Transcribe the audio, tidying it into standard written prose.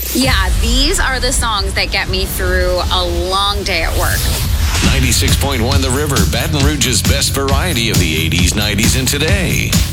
Yeah, these are the songs that get me through a long day at work. 96.1 The River, Baton Rouge's best variety of the 80s, 90s, and today.